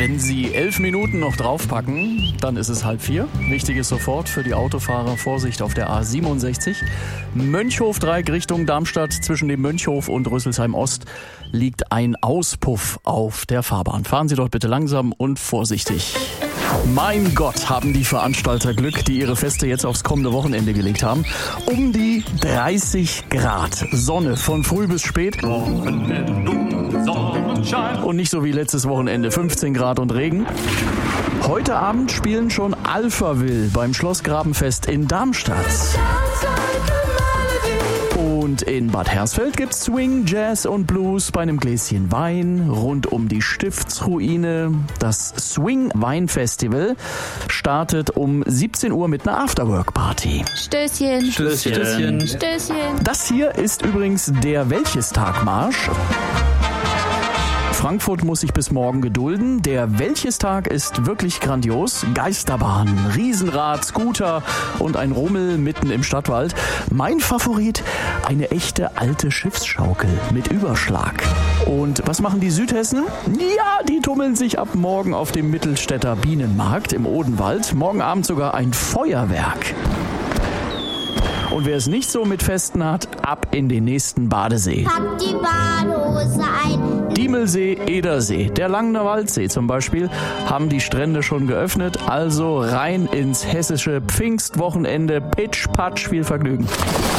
Wenn Sie 11 Minuten noch draufpacken, dann ist es 3:30. Wichtig ist sofort für die Autofahrer: Vorsicht auf der A67. Mönchhof-Dreieck Richtung Darmstadt. Zwischen dem Mönchhof und Rüsselsheim Ost liegt ein Auspuff auf der Fahrbahn. Fahren Sie dort bitte langsam und vorsichtig. Mein Gott, haben die Veranstalter Glück, die ihre Feste jetzt aufs kommende Wochenende gelegt haben. Um die 30 Grad. Sonne von früh bis spät. Und nicht so wie letztes Wochenende, 15 Grad und Regen. Heute Abend spielen schon Alphaville beim Schlossgrabenfest in Darmstadt. Und in Bad Hersfeld gibt's Swing, Jazz und Blues bei einem Gläschen Wein rund um die Stiftsruine. Das Swing Wein Festival startet um 17 Uhr mit einer Afterwork-Party. Stößchen. Stößchen. Stößchen. Stößchen. Das hier ist übrigens der Wäldchestag-Marsch. Frankfurt muss sich bis morgen gedulden. Der Wäldchestag ist wirklich grandios. Geisterbahn, Riesenrad, Scooter und ein Rummel mitten im Stadtwald. Mein Favorit: eine echte alte Schiffsschaukel mit Überschlag. Und was machen die Südhessen? Ja, die tummeln sich ab morgen auf dem Mittelstädter Bienenmarkt im Odenwald. Morgen Abend sogar ein Feuerwerk. Und wer es nicht so mit Festen hat, ab in den nächsten Badesee. Pack die Badehose ein. Diemelsee, Edersee, der Langener Waldsee zum Beispiel haben die Strände schon geöffnet. Also rein ins hessische Pfingstwochenende. Pitsch, patsch, viel Vergnügen.